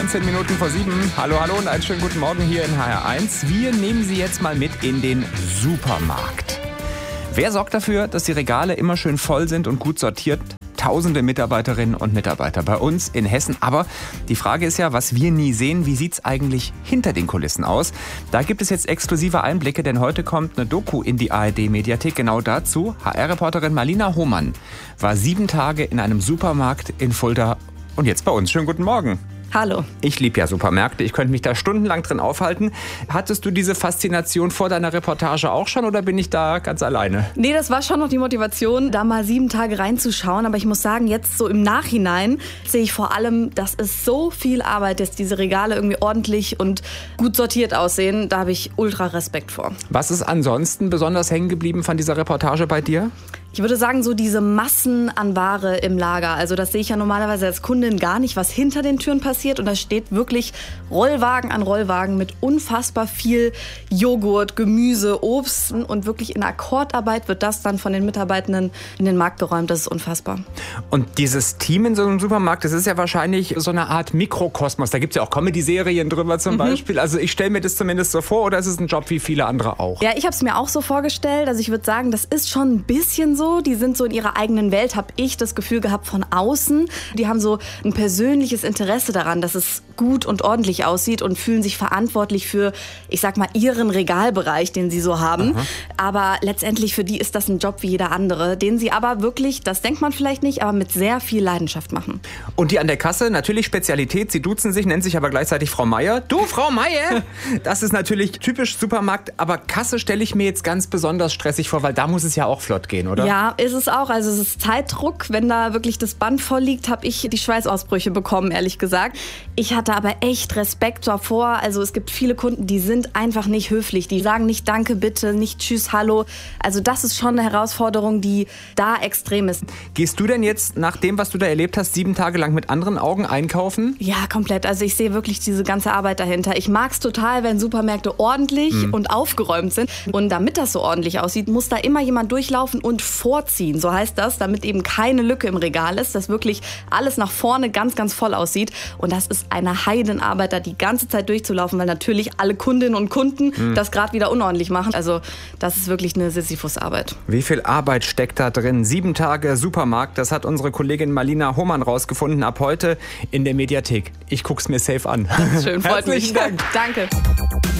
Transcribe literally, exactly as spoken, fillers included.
neunzehn Minuten vor sieben. Hallo, hallo und einen schönen guten Morgen hier in H R eins. Wir nehmen Sie jetzt mal mit in den Supermarkt. Wer sorgt dafür, dass die Regale immer schön voll sind und gut sortiert? Tausende Mitarbeiterinnen und Mitarbeiter bei uns in Hessen. Aber die Frage ist ja, was wir nie sehen, wie sieht es eigentlich hinter den Kulissen aus? Da gibt es jetzt exklusive Einblicke, denn heute kommt eine Doku in die A R D-Mediathek. Genau dazu, H R-Reporterin Marlina Hohmann war sieben Tage in einem Supermarkt in Fulda und jetzt bei uns. Schönen guten Morgen. Hallo. Ich liebe ja Supermärkte, ich könnte mich da stundenlang drin aufhalten. Hattest du diese Faszination vor deiner Reportage auch schon oder bin ich da ganz alleine? Nee, das war schon noch die Motivation, da mal sieben Tage reinzuschauen. Aber ich muss sagen, jetzt so im Nachhinein sehe ich vor allem, dass es so viel Arbeit ist, diese Regale irgendwie ordentlich und gut sortiert aussehen. Da habe ich ultra Respekt vor. Was ist ansonsten besonders hängen geblieben von dieser Reportage bei dir? Ich würde sagen, so diese Massen an Ware im Lager. Also das sehe ich ja normalerweise als Kundin gar nicht, was hinter den Türen passiert. Und da steht wirklich Rollwagen an Rollwagen mit unfassbar viel Joghurt, Gemüse, Obst. Und wirklich in Akkordarbeit wird das dann von den Mitarbeitenden in den Markt geräumt. Das ist unfassbar. Und dieses Team in so einem Supermarkt, das ist ja wahrscheinlich so eine Art Mikrokosmos. Da gibt es ja auch Comedy-Serien drüber zum mhm. Beispiel. Also ich stelle mir das zumindest so vor. Oder ist es ein Job wie viele andere auch? Ja, ich habe es mir auch so vorgestellt. Also ich würde sagen, das ist schon ein bisschen so. Die sind so in ihrer eigenen Welt, habe ich das Gefühl gehabt, von außen. Die haben so ein persönliches Interesse daran, dass es gut und ordentlich aussieht und fühlen sich verantwortlich für, ich sag mal, ihren Regalbereich, den sie so haben. Aha. Aber letztendlich für die ist das ein Job wie jeder andere, den sie aber wirklich, das denkt man vielleicht nicht, aber mit sehr viel Leidenschaft machen. Und die an der Kasse, natürlich Spezialität, sie duzen sich, nennen sich aber gleichzeitig Frau Meier. Du, Frau Meier! Das ist natürlich typisch Supermarkt, aber Kasse stelle ich mir jetzt ganz besonders stressig vor, weil da muss es ja auch flott gehen, oder? Ja, ist es auch. Also es ist Zeitdruck. Wenn da wirklich das Band voll liegt, habe ich die Schweißausbrüche bekommen, ehrlich gesagt. Ich hatte aber echt Respekt davor. Also es gibt viele Kunden, die sind einfach nicht höflich. Die sagen nicht Danke, bitte, nicht Tschüss, Hallo. Also das ist schon eine Herausforderung, die da extrem ist. Gehst du denn jetzt nach dem, was du da erlebt hast, sieben Tage lang mit anderen Augen einkaufen? Ja, komplett. Also ich sehe wirklich diese ganze Arbeit dahinter. Ich mag es total, wenn Supermärkte ordentlich hm. und aufgeräumt sind. Und damit das so ordentlich aussieht, muss da immer jemand durchlaufen und vorziehen. So heißt das, damit eben keine Lücke im Regal ist, dass wirklich alles nach vorne ganz, ganz voll aussieht. Und das ist eine Heidenarbeit, da die ganze Zeit durchzulaufen, weil natürlich alle Kundinnen und Kunden hm. das gerade wieder unordentlich machen. Also das ist wirklich eine Sisyphus-Arbeit. Wie viel Arbeit steckt da drin? Sieben Tage Supermarkt, das hat unsere Kollegin Marlina Hohmann rausgefunden, ab heute in der Mediathek. Ich guck's mir safe an. Schön, freut mich. Dank. Danke.